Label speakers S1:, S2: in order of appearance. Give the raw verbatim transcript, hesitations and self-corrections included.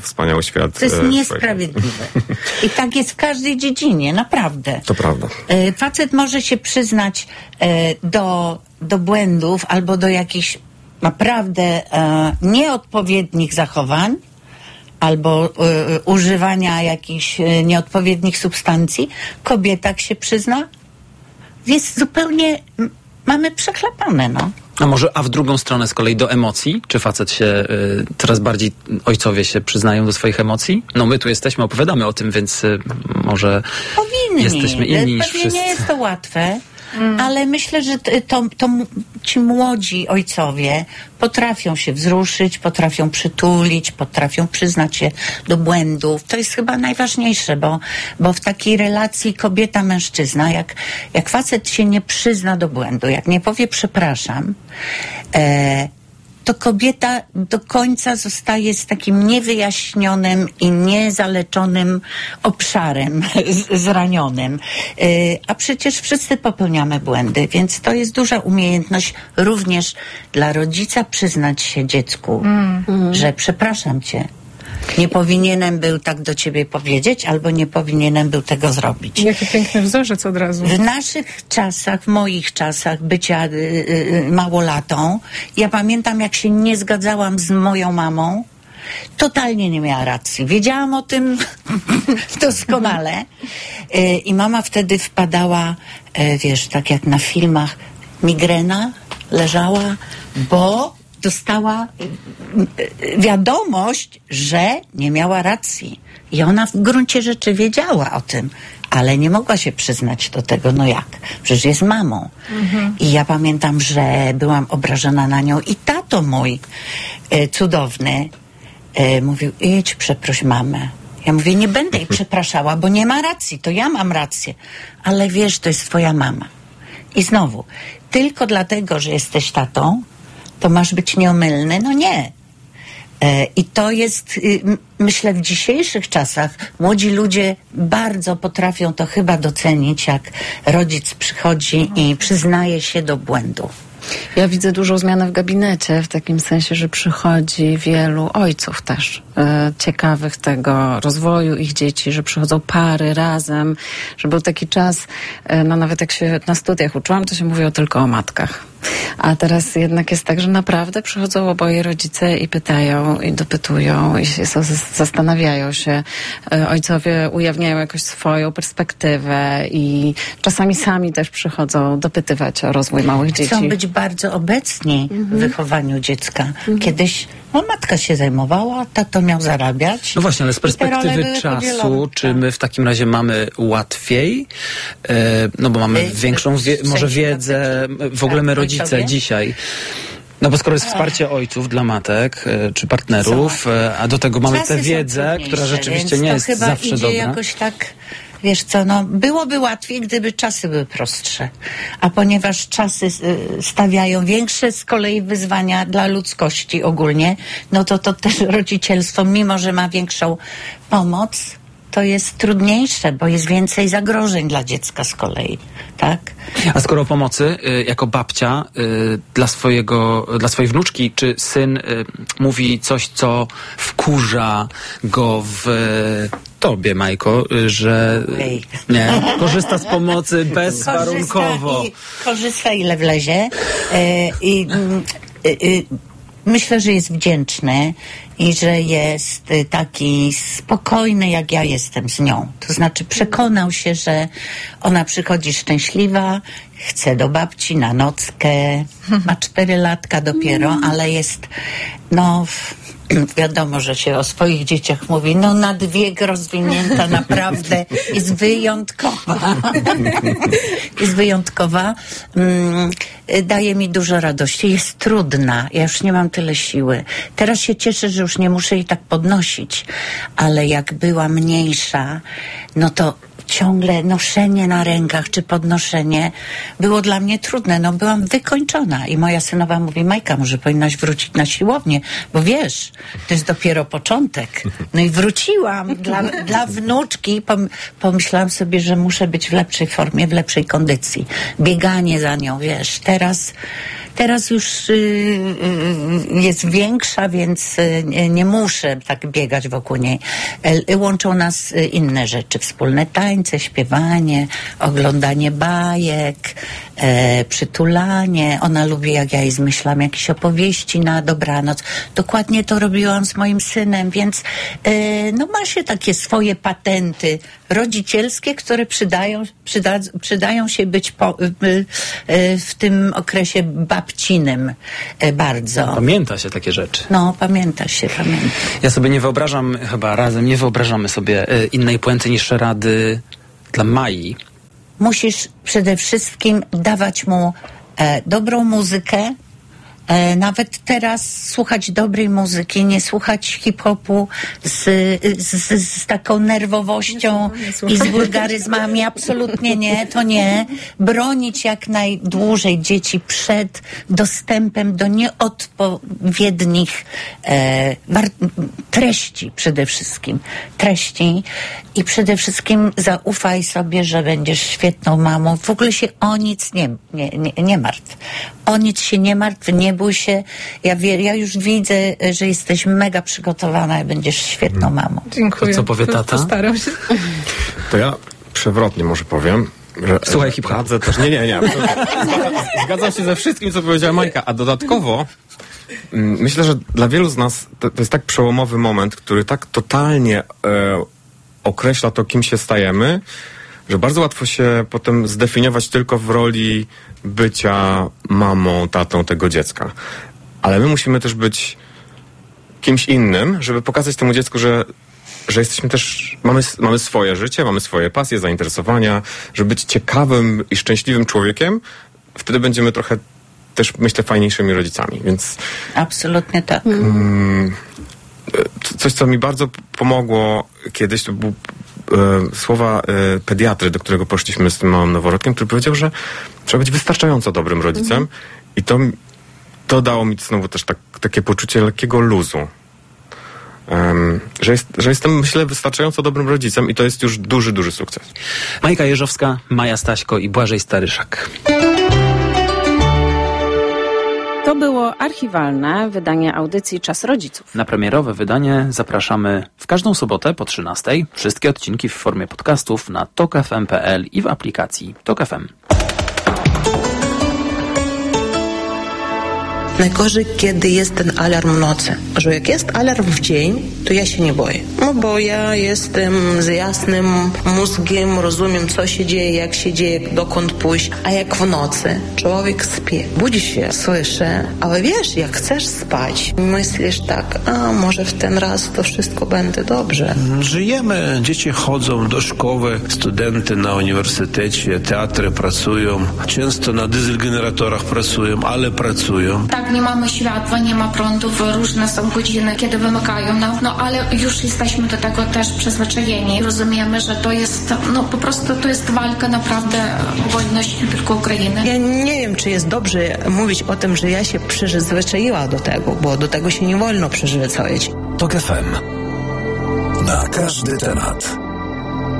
S1: wspaniały świat.
S2: To jest e, niesprawiedliwe. I tak jest w każdej dziedzinie, naprawdę.
S1: To prawda.
S2: E, facet może się przyznać e, do, do błędów albo do jakichś naprawdę e, nieodpowiednich zachowań, albo y, używania jakichś y, nieodpowiednich substancji, kobieta jak się przyzna, jest zupełnie, m, mamy przechlapane, no.
S3: A może, a w drugą stronę z kolei do emocji? Czy facet się, y, coraz bardziej ojcowie się przyznają do swoich emocji? No my tu jesteśmy, opowiadamy o tym, więc y, może
S2: powinni.
S3: Jesteśmy inni niż
S2: Pewnie
S3: wszyscy.
S2: nie jest to łatwe. Mm. Ale myślę, że to, to, to ci młodzi ojcowie potrafią się wzruszyć, potrafią przytulić, potrafią przyznać się do błędów. To jest chyba najważniejsze, bo, bo w takiej relacji kobieta-mężczyzna, jak, jak facet się nie przyzna do błędu, jak nie powie przepraszam, e, to kobieta do końca zostaje z takim niewyjaśnionym i niezaleczonym obszarem zranionym. Yy, a przecież wszyscy popełniamy błędy, więc to jest duża umiejętność również dla rodzica przyznać się dziecku, mm. że przepraszam cię. Nie powinienem był tak do ciebie powiedzieć, albo nie powinienem był tego zrobić.
S4: Jaki piękny wzorzec od razu.
S2: W naszych czasach, w moich czasach bycia y, y, małolatą, ja pamiętam, jak się nie zgadzałam z moją mamą, totalnie nie miała racji. Wiedziałam o tym doskonale. Y, I mama wtedy wpadała, y, wiesz, tak jak na filmach, migrena, leżała, bo dostała wiadomość, że nie miała racji. I ona w gruncie rzeczy wiedziała o tym, ale nie mogła się przyznać do tego. No jak? Przecież jest mamą. Mhm. I ja pamiętam, że byłam obrażona na nią i tato mój e, cudowny e, mówił, idź przeproś mamę. Ja mówię, nie będę jej przepraszała, bo nie ma racji. To ja mam rację. Ale wiesz, to jest twoja mama. I znowu, tylko dlatego, że jesteś tatą, to masz być nieomylny? No nie. E, I to jest, y, myślę, w dzisiejszych czasach młodzi ludzie bardzo potrafią to chyba docenić, jak rodzic przychodzi i przyznaje się do błędu.
S5: Ja widzę dużą zmianę w gabinecie, w takim sensie, że przychodzi wielu ojców też e, ciekawych tego rozwoju ich dzieci, że przychodzą pary razem, że był taki czas, e, no nawet jak się na studiach uczyłam, to się mówiło tylko o matkach. A teraz jednak jest tak, że naprawdę przychodzą oboje rodzice i pytają, i dopytują, i się zastanawiają się. Ojcowie ujawniają jakoś swoją perspektywę i czasami sami też przychodzą dopytywać o rozwój małych dzieci.
S2: Chcą być bardzo obecni mhm. w wychowaniu dziecka. Mhm. Kiedyś no, matka się zajmowała, tato miał zarabiać.
S3: No właśnie, ale z perspektywy czasu, czy my w takim razie mamy łatwiej? E, no bo mamy Wy, większą, wie, może wiedzę, w ogóle my rodzice sobie? Dzisiaj. No bo skoro jest wsparcie ojców dla matek y, czy partnerów, y, a do tego mamy tę wiedzę, która rzeczywiście nie jest
S2: chyba
S3: zawsze
S2: idzie
S3: dobra.
S2: Jakoś tak, wiesz co, no byłoby łatwiej, gdyby czasy były prostsze. A ponieważ czasy y, stawiają większe z kolei wyzwania dla ludzkości ogólnie, no to to też rodzicielstwo, mimo że ma większą pomoc, to jest trudniejsze, bo jest więcej zagrożeń dla dziecka z kolei, tak?
S3: A skoro o pomocy, y, jako babcia y, dla swojego, dla swojej wnuczki, czy syn y, mówi coś, co wkurza go w y, tobie, Majko, y, że
S2: Ej.
S3: nie, korzysta z pomocy bezwarunkowo.
S2: Korzysta, i, korzysta ile wlezie. Y, i, y, y, Myślę, że jest wdzięczny i że jest taki spokojny, jak ja jestem z nią. To znaczy przekonał się, że ona przychodzi szczęśliwa, chce do babci na nockę, ma cztery latka dopiero, ale jest, no wiadomo, że się o swoich dzieciach mówi, no nad wiek rozwinięta, naprawdę jest wyjątkowa. Jest wyjątkowa. Mm, daje mi dużo radości. Jest trudna. Ja już nie mam tyle siły. Teraz się cieszę, że już nie muszę jej tak podnosić. Ale jak była mniejsza, no to ciągle noszenie na rękach czy podnoszenie było dla mnie trudne. No byłam wykończona i moja synowa mówi, Majka, może powinnaś wrócić na siłownię, bo wiesz, to jest dopiero początek. No i wróciłam dla, dla wnuczki. Pom- pomyślałam sobie, że muszę być w lepszej formie, w lepszej kondycji. Bieganie za nią, wiesz, teraz Teraz już y, y, jest większa, więc y, nie muszę tak biegać wokół niej. Y, łączą nas y, inne rzeczy, wspólne tańce, śpiewanie, oglądanie bajek, y, przytulanie. Ona lubi, jak ja jej zmyślam jakieś opowieści na dobranoc. Dokładnie to robiłam z moim synem, więc y, no ma się takie swoje patenty rodzicielskie, które przydają, przyda, przydają się być po, y, y, w tym okresie babcinym y, bardzo.
S3: Pamięta się takie rzeczy.
S2: No, pamięta się, pamięta.
S3: Ja sobie nie wyobrażam, chyba razem nie wyobrażamy sobie y, innej puenty niż rady dla Mai.
S2: Musisz przede wszystkim dawać mu e, dobrą muzykę. E, nawet teraz słuchać dobrej muzyki, nie słuchać hip-hopu z, z, z taką nerwowością i z wulgaryzmami. Absolutnie nie, to nie. Bronić jak najdłużej dzieci przed dostępem do nieodpowiednich e, war- treści przede wszystkim. Treści. I przede wszystkim zaufaj sobie, że będziesz świetną mamą. W ogóle się o nic nie, nie, nie, nie martw. O nic się nie martw, nie bój się. Ja, wie, ja już widzę, że jesteś mega przygotowana i będziesz świetną mamą.
S4: Dziękuję.
S3: To co powie tata?
S4: Postaram się.
S1: To ja przewrotnie może powiem. Że,
S3: Słuchaj hip-hop.
S1: Też, nie, nie, nie. Zgadzam się ze wszystkim, co powiedziała Majka. A dodatkowo myślę, że dla wielu z nas to, to jest tak przełomowy moment, który tak totalnie e, określa to, kim się stajemy, że bardzo łatwo się potem zdefiniować tylko w roli bycia mamą, tatą tego dziecka. Ale my musimy też być kimś innym, żeby pokazać temu dziecku, że, że jesteśmy też, mamy, mamy swoje życie, mamy swoje pasje, zainteresowania, żeby być ciekawym i szczęśliwym człowiekiem. Wtedy będziemy trochę też, myślę, fajniejszymi rodzicami, więc...
S2: Absolutnie tak.
S1: Mm, coś, co mi bardzo pomogło kiedyś, to był e, słowa e, pediatry, do którego poszliśmy z tym małym noworodkiem, który powiedział, że trzeba być wystarczająco dobrym rodzicem. Mhm. I to, to dało mi znowu też tak, takie poczucie lekkiego luzu. Um, że, jest, że jestem, myślę, wystarczająco dobrym rodzicem i to jest już duży, duży sukces.
S3: Majka Jeżowska, Maja Staśko i Błażej Staryszak.
S5: To było archiwalne wydanie audycji Czas Rodziców.
S3: Na premierowe wydanie zapraszamy w każdą sobotę po trzynastej. Wszystkie odcinki w formie podcastów na tok f m kropka p l i w aplikacji Tok F M.
S6: Najgorzej, kiedy jest ten alarm w nocy. Że jak jest alarm w dzień, to ja się nie boję. No bo ja jestem z jasnym mózgiem, rozumiem, co się dzieje, jak się dzieje, dokąd pójść. A jak w nocy człowiek śpi, budzi się, słyszy, ale wiesz, jak chcesz spać, myślisz tak, a może w ten raz to wszystko będzie dobrze.
S7: Żyjemy, dzieci chodzą do szkoły, studenty na uniwersytecie, teatry pracują, często na dieselgeneratorach pracują, ale pracują.
S8: Tak, nie mamy światła, nie ma prądów, różne są godziny, kiedy wymykają nam, no ale już jesteśmy do tego też przyzwyczajeni. Rozumiemy, że to jest, no po prostu to jest walka naprawdę o wolność nie tylko Ukrainy.
S6: Ja nie wiem, czy jest dobrze mówić o tym, że ja się przyzwyczaiła do tego, bo do tego się nie wolno przyzwyczaić.
S9: Tok F M. Na każdy temat.